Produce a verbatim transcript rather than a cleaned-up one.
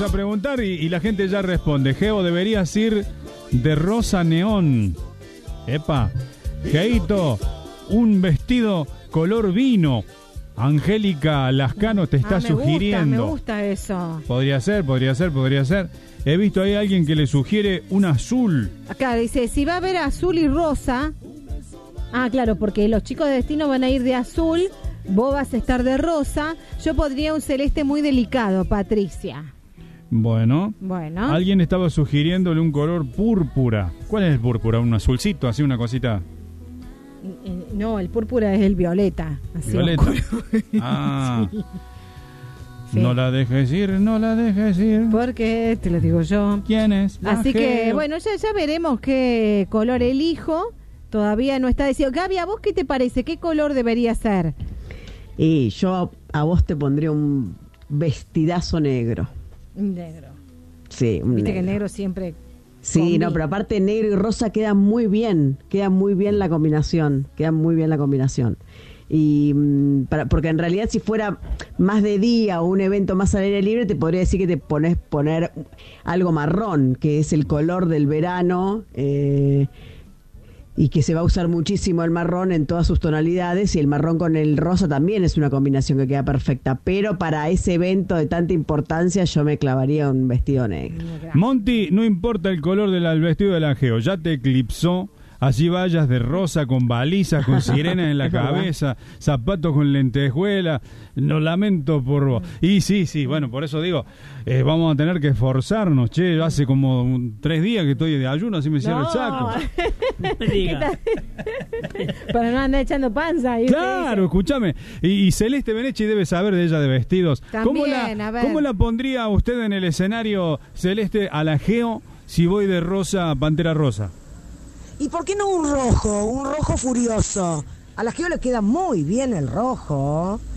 a preguntar y, y la gente ya responde. Geo, deberías ir de rosa neón. Epa. Geito, un vestido color vino. Angélica Lascano te está ah, me sugiriendo. Gusta, me gusta eso. Podría ser, podría ser, podría ser. He visto ahí a alguien que le sugiere un azul. Acá dice, si va a haber azul y rosa. Ah, claro, porque los chicos de destino van a ir de azul, vos vas a estar de rosa. Yo podría un celeste muy delicado, Patricia. Bueno. Bueno. Alguien estaba sugiriéndole un color púrpura. ¿Cuál es el púrpura? ¿Un azulcito? ¿Así una cosita? No, el púrpura es el violeta. Así violeta. Ah. Sí. Sí. No la dejes ir, no la dejes ir. Porque te lo digo yo. ¿Quién es? Así que, bueno, ya, ya veremos qué color elijo. Todavía no está decidido. Gaby, ¿a vos qué te parece? ¿Qué color debería ser? Y yo a vos te pondría un vestidazo negro. Negro. Sí, un Viste negro. que el negro siempre... Sí, combina. no, pero aparte negro y rosa queda muy bien. Queda muy bien la combinación. Queda muy bien la combinación. Y para, porque en realidad si fuera más de día o un evento más al aire libre te podría decir que te pones poner algo marrón, que es el color del verano, eh, y que se va a usar muchísimo el marrón en todas sus tonalidades, y el marrón con el rosa también es una combinación que queda perfecta, pero para ese evento de tanta importancia yo me clavaría un vestido negro. Monty, no importa el color del vestido del Angeo, ya te eclipsó. Allí vayas de rosa, con balizas, con sirenas en la cabeza, zapatos con lentejuela. Lo lamento por vos. Y sí, sí, bueno, por eso digo, eh, vamos a tener que esforzarnos, che. Hace como un, tres días que estoy de ayuno, así me cierro no. el saco. No diga. Para no andar echando panza. Claro, escúchame. Y, y Celeste Benechi debe saber de ella de vestidos. También, ¿Cómo la, a ver. ¿Cómo la pondría usted en el escenario, Celeste, a la Geo, si voy de rosa, pantera rosa? ¿Y por qué no un rojo? Un rojo furioso. A la Geo le queda muy bien el rojo.